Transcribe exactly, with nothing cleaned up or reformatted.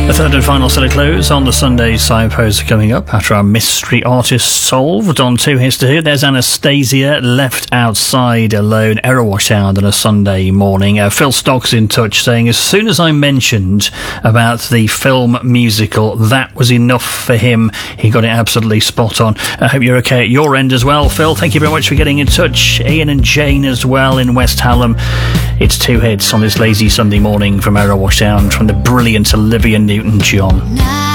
The third and final set of clues on the Sunday signpost coming up after our mystery artist solved on Two Hits to Hear. There's Anastasia, Left Outside Alone, Error Sound on a Sunday morning. Uh, Phil Stock's in touch saying as soon as I mentioned about the film musical, that was enough for him. He got it absolutely spot on. I hope you're okay at your end as well, Phil. Thank you very much for getting in touch. Ian and Jane as well in West Hallam. It's Two Hits on this lazy Sunday morning from Arrow Sound from the brilliant Olivia Newton-John.